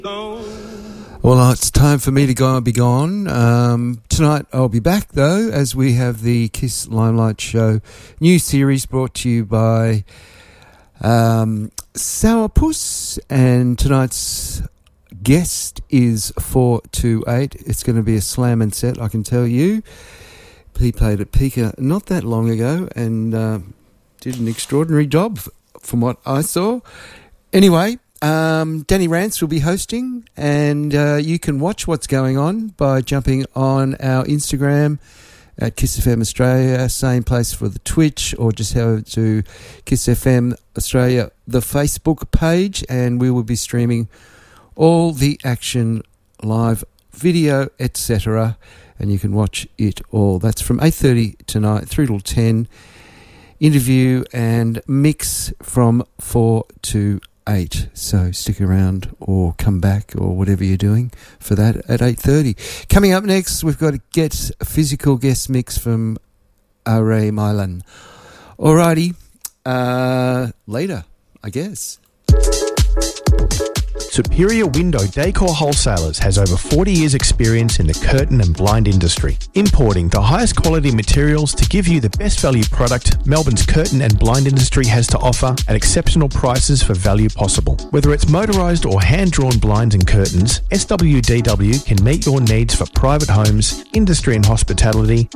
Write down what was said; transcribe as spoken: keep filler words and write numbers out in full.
Well, it's time for me to go and be gone. Um, tonight I'll be back, though, as we have the Kiss Limelight Show new series brought to you by um, Sourpuss. And tonight's guest is four two eight. It's going to be a slamming set, I can tell you. He played at Pika not that long ago and uh, did an extraordinary job from what I saw. Anyway, Um, Danny Rance will be hosting, and uh, you can watch what's going on by jumping on our Instagram at Kiss F M Australia, same place for the Twitch, or just head over to Kiss F M Australia, the Facebook page, and we will be streaming all the action, live video, et cetera, and you can watch it all. That's from eight thirty tonight through till ten. Interview and mix from four to eight, so stick around or come back or whatever you're doing for that at eight thirty. Coming up next, we've got a Get Physical guest mix from Ray Milan. Alrighty, uh, later, I guess. Superior Window Decor Wholesalers has over forty years experience in the curtain and blind industry, importing the highest quality materials to give you the best value product Melbourne's curtain and blind industry has to offer at exceptional prices for value possible. Whether it's motorised or hand-drawn blinds and curtains, S W D W can meet your needs for private homes, industry and hospitality,